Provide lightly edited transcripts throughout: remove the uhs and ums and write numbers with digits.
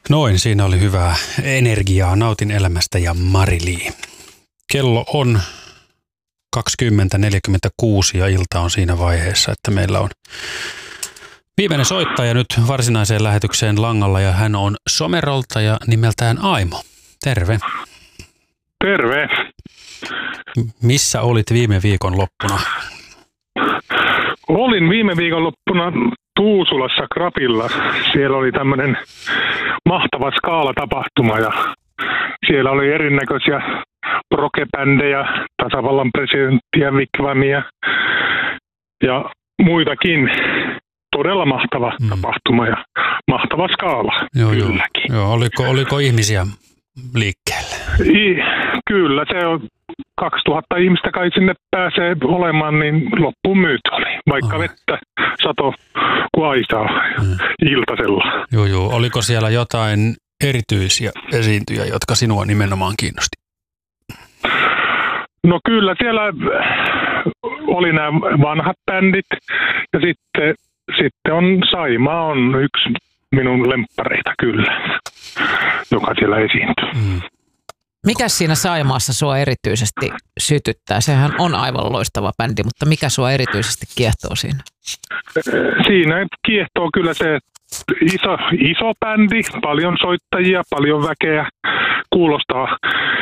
Noin, siinä oli hyvää energiaa. Nautin elämästä ja Mari-Li. Kello on 20:46 ja ilta on siinä vaiheessa, että meillä on viimeinen soittaja nyt varsinaiseen lähetykseen langalla ja hän on Somerolta ja nimeltään Aimo. Terve. Terve. Missä olit viime viikonloppuna? Olin viime viikonloppuna Tuusulassa Krapilla. Siellä oli tämmöinen mahtava skaalatapahtuma ja siellä oli erinäköisiä progebändejä, tasavallan presidenttiä, Wigwamia ja muitakin. Todella mahtava tapahtuma ja mahtava skaala kylläkin. Joo. Oliko ihmisiä liikkeelle? Kyllä, se on 2000 ihmistä kai sinne pääsee olemaan, niin loppuun myyty oli. Vaikka vettä sato kuin aisaa iltasella. Joo. Oliko siellä jotain erityisiä esiintyjä, jotka sinua nimenomaan kiinnosti? No kyllä, siellä oli nämä vanhat bändit ja sitten on Saimaa on yksi minun lemppareita kyllä, joka siellä esiintyy. Mikäs siinä Saimaassa sua erityisesti sytyttää? Sehän on aivan loistava bändi, mutta mikä sua erityisesti kiehtoo siinä? Siinä kiehtoo kyllä se iso bändi, paljon soittajia, paljon väkeä, kuulostaa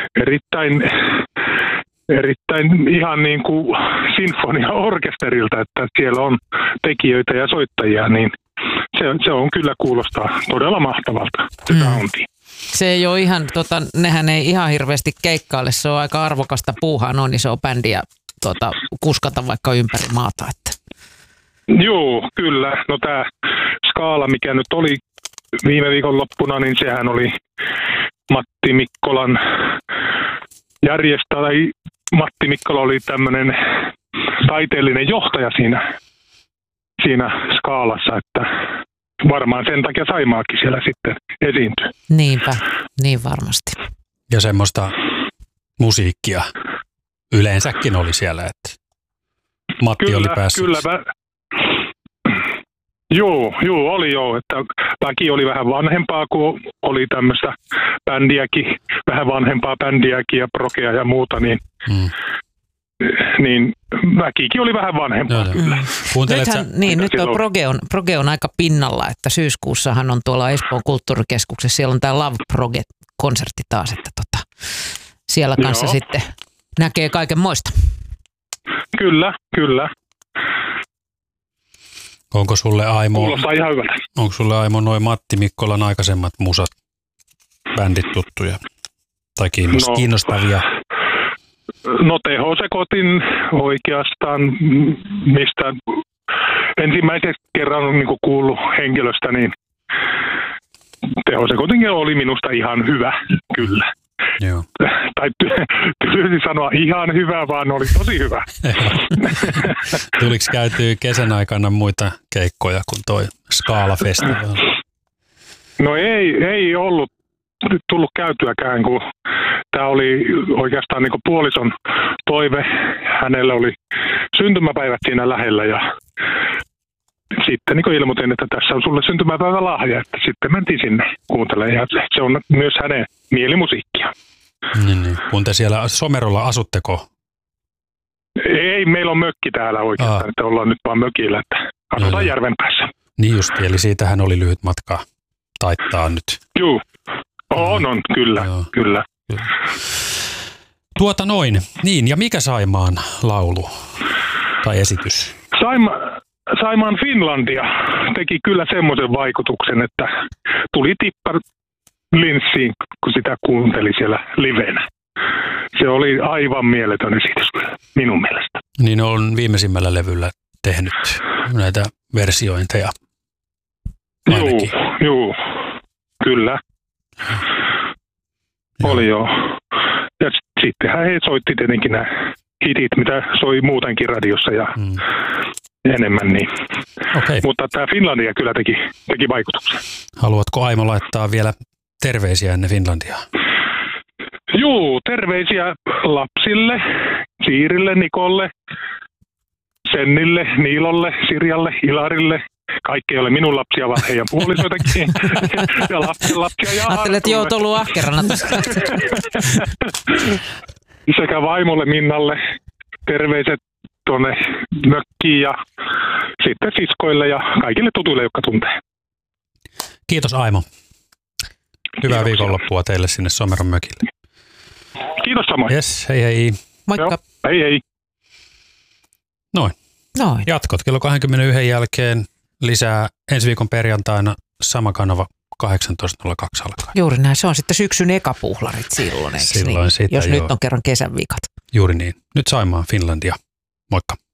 erittäin ihan niin kuin sinfoniaorkesterilta, että siellä on tekijöitä ja soittajia, niin se on kyllä kuulostaa todella mahtavalta. Se ei ole ihan, nehän ei ihan hirveästi keikkaile, se on aika arvokasta puuhaa, noin iso bändi ja kuskata vaikka ympäri maata. Että. Joo, kyllä. No tämä skaala, mikä nyt oli viime viikonloppuna, niin sehän oli Matti Mikkolan järjestäjä. Matti Mikkola oli tämmöinen taiteellinen johtaja siinä skaalassa, että varmaan sen takia Saimaakin siellä sitten esiintyy. Niinpä, niin varmasti. Ja semmoista musiikkia yleensäkin oli siellä, että Matti oli päässyt. Kyllä. Joo, oli että väki oli vähän vanhempaa, kun oli tämmöistä bändiäkin, vähän vanhempaa bändiäkin ja progea ja muuta, niin väkikin oli vähän vanhempaa kyllä. Nyt proge on aika pinnalla, että syyskuussahan on tuolla Espoon kulttuurikeskuksessa, siellä on tämä Love Proge-konsertti taas, että siellä kanssa sitten näkee kaiken moista. Kyllä. Onko sulle Aimo, kuulostaa ihan hyvältä. Onko sulle Aimo noin Matti Mikkolan aikaisemmat musat, bändit tuttuja tai kiinnostavia? No tehosekotin oikeastaan, mistä ensimmäisen kerran on niin kuullut henkilöstä, niin tehosekotin oli minusta ihan hyvä, kyllä. Joo. Tai tyylisi sanoa ihan hyvä, vaan oli tosi hyvä. Tuliko käytyä kesän aikana muita keikkoja kuin toi Skaala-festivaali? No ei ollut tullut käytyäkään, kun tämä oli oikeastaan niin kuin puolison toive. Hänellä oli syntymäpäivät siinä lähellä ja sitten niin ilmoitin, että tässä on sulle syntymäpäivä lahja, että sitten mentiin sinne kuuntelemaan ja se on myös hänen mielimusiikkia. Niin. Kun te siellä Somerolla asutteko? Ei, meillä on mökki täällä oikeastaan, että ollaan nyt vaan mökillä, että asutaan järven päässä. Niin just, eli siitähän oli lyhyt matka taittaa nyt. Joo, on, kyllä. Niin, ja mikä Saimaan laulu tai esitys? Saimaan Finlandia teki kyllä semmoisen vaikutuksen, että tuli tippa linssiin, kun sitä kuunteli siellä livenä. Se oli aivan mieletön esitys minun mielestä. Niin on viimeisimmällä levyllä tehnyt näitä versiointeja. Joo, kyllä. Oli joo. Ja sittenhän he soitti tietenkin nämä hitit, mitä soi muutenkin radiossa ja enemmän niin. Okay. Mutta tämä Finlandia kyllä teki vaikutuksen. Haluatko Aimo laittaa vielä terveisiä ennen Finlandiaa? Juu, terveisiä lapsille, Siirille, Nikolle, Sennille, Niilolle, Sirjalle, Ilarille, kaikki ei ole minun lapsia, vaan heidän puolisoitakin ja lapsia. Ja ajattelet, että joo, ollut ahkerana. Sekä vaimolle Minnalle terveiset tuonne mökkiin ja sitten siskoille ja kaikille tutuille, jotka tuntee. Kiitos Aimo. Hyvää viikonloppua teille sinne Someron mökille. Kiitos samoin. Yes, hei hei. Moikka. Joo, hei hei. Noin. Jatkot kello 21 jälkeen lisää ensi viikon perjantaina sama kanava 18.02 alkaa. Juuri näin. Se on sitten syksyn ekapuhlarit silloin, eikö Silloin niin? sitä, Jos joo. nyt on kerran kesän viikat. Juuri niin. Nyt Saimaan Finlandia. Moikka.